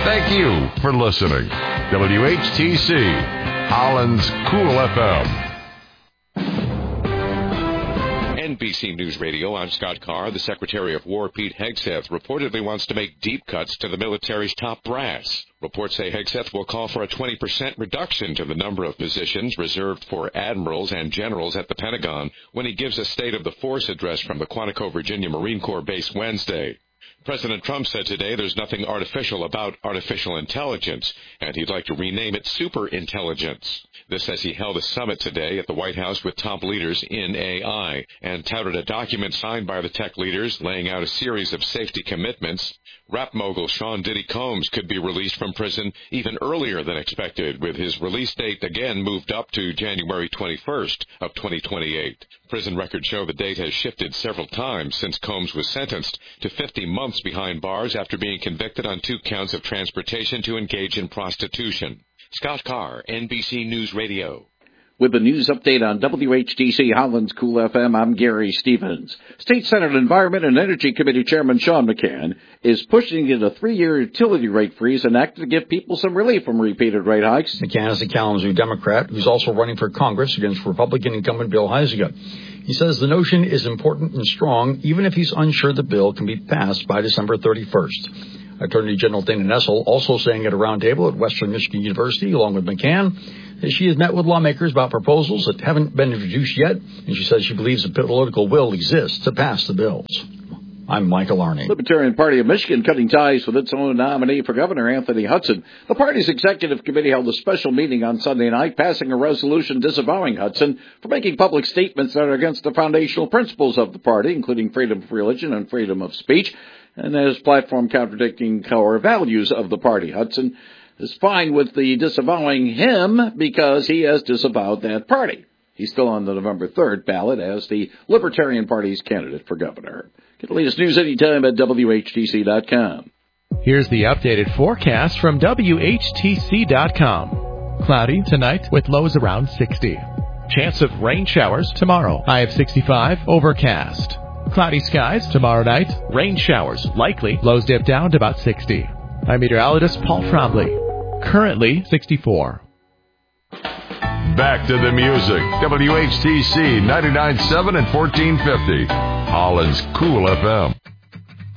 Thank you for listening. WHTC, Holland's Cool FM. NBC News Radio, I'm Scott Carr. The Secretary of War, Pete Hegseth, reportedly wants to make deep cuts to the military's top brass. Reports say Hegseth will call for a 20% reduction to the number of positions reserved for admirals and generals at the Pentagon when he gives a State of the Force address from the Quantico, Virginia Marine Corps base Wednesday. President Trump said today there's nothing artificial about artificial intelligence, and he'd like to rename it superintelligence. This as he held a summit today at the White House with top leaders in AI and touted a document signed by the tech leaders laying out a series of safety commitments. Rap mogul Sean Diddy Combs could be released from prison even earlier than expected, with his release date again moved up to January 21st of 2028. Prison records show the date has shifted several times since Combs was sentenced to 50 months behind bars after being convicted on 2 counts of transportation to engage in prostitution. Scott Carr, NBC News Radio. With the news update on WHTC Holland's Cool FM, I'm Gary Stevens. State Senate Environment and Energy Committee Chairman Sean McCann is pushing in a 3-year utility rate freeze enacted to give people some relief from repeated rate hikes. McCann is a Kalamazoo Democrat who's also running for Congress against Republican incumbent Bill Huizenga. He says the notion is important and strong, even if he's unsure the bill can be passed by December 31st. Attorney General Dana Nessel also saying at a roundtable at Western Michigan University, along with McCann, that she has met with lawmakers about proposals that haven't been introduced yet, and she says she believes a political will exists to pass the bills. I'm Michael Arney. Libertarian Party of Michigan cutting ties with its own nominee for governor, Anthony Hudson. The party's executive committee held a special meeting on Sunday night, passing a resolution disavowing Hudson for making public statements that are against the foundational principles of the party, including freedom of religion and freedom of speech, and his platform contradicting core values of the party. Hudson is fine with the disavowing him because he has disavowed that party. He's still on the November 3rd ballot as the Libertarian Party's candidate for governor. Get the latest news anytime at WHTC.com. Here's the updated forecast from WHTC.com. Cloudy tonight with lows around 60. Chance of rain showers tomorrow. High of 65, overcast. Cloudy skies tomorrow night. Rain showers likely. Lows dip down to about 60. I'm meteorologist Paul Trombley. Currently 64. Back to the music. WHTC 99.7 and 1450. Holland's Cool FM.